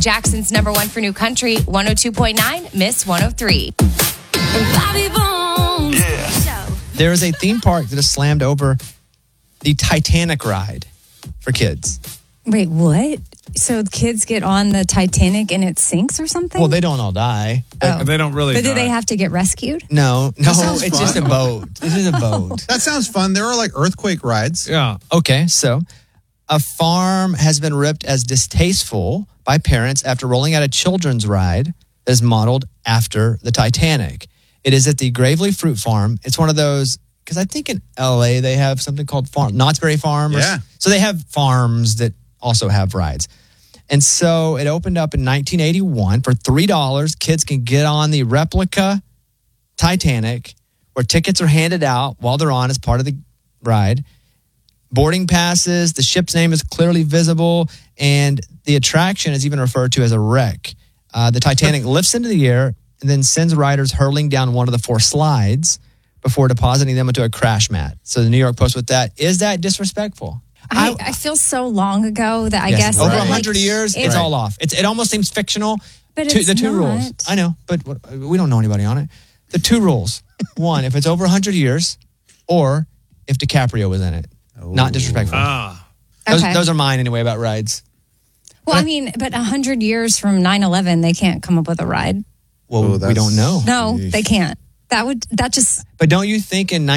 Jackson's number one for new country, 102.9, Miss 103. Bobby Bones. Yeah. There is a theme park that has slammed over the Titanic ride for kids. Wait, what? So kids get on the Titanic and it sinks or something? Well, they don't all die. They don't really. But do they have to get rescued? No, sounds it's fun. just a boat. This is a boat. That sounds fun. There are like earthquake rides. Yeah. Okay, so a farm has been ripped as distasteful by parents after rolling out a children's ride that is modeled after the Titanic. It is at the Gravely Fruit Farm. It's one of those, because I think in LA they have something called Knott's Berry Farm. Yeah. So they have farms that also have rides. And so it opened up in 1981 for $3. Kids can get on the replica Titanic, where tickets are handed out while they're on as part of the ride. Boarding passes, the ship's name is clearly visible, and the attraction is even referred to as a wreck. The Titanic lifts into the air and then sends riders hurtling down one of the 4 slides before depositing them into a crash mat. So the New York Post with that. Is that disrespectful? I feel so long ago that I Yes, guess over like, 100 years, it's all off. It almost seems fictional. But The it's two not. rules. I know, but we don't know anybody on it. The 2 rules. 1, if it's over 100 years, or if DiCaprio was in it. Not disrespectful. Okay. Those are mine anyway about rides. Well, I mean, but 100 years from 9/11, they can't come up with a ride. Well, we that's- don't know. No, they can't. That just But don't you think in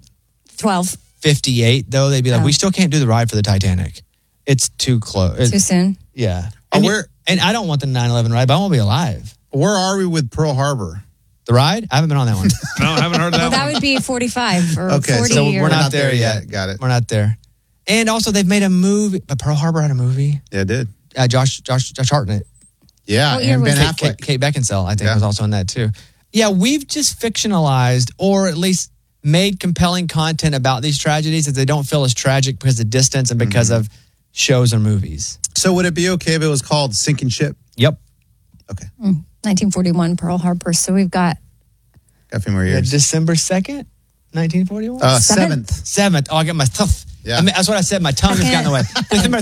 1958, 12 though, they'd be like, we still can't do the ride for the Titanic. It's too close. too soon. Yeah. Oh, And I don't want the 9/11 ride, but I want to be alive. Where are we with Pearl Harbor? The ride? I haven't been on that one. No, I haven't heard that. Well, that would be 45 or Okay, 40. so or, we're not there yet. Got it. We're not there. And also, they've made a movie. But Pearl Harbor had a movie. Yeah, it did. Josh Hartnett. Yeah, What year and was Ben it? Affleck. Kate Beckinsale, I think, Yeah. was also in that too. Yeah, we've just fictionalized or at least made compelling content about these tragedies that they don't feel as tragic because of distance and because of shows or movies. So would it be okay if it was called Sinking Ship? Yep. Okay, 1941 Pearl Harbor. So we've got got a few more years. December 2nd, 1941? 7th. 7th. Oh, I got my stuff. Yeah. I mean, that's what I said. My tongue just got in the way. December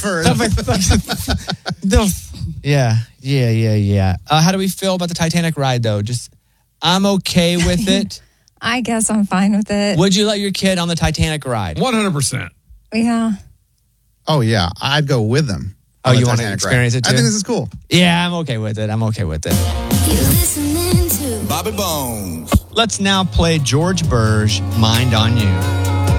10th. Yeah. How do we feel about the Titanic ride, though? Just, I'm okay with it. I guess I'm fine with it. Would you let your kid on the Titanic ride? 100%. Yeah. Oh yeah, I'd go with them. Oh, on the you want to Titanic experience ride. it too? I think this is cool. Yeah, I'm okay with it. You're listening to Bobby Bones. Let's now play George Burge, Mind on You.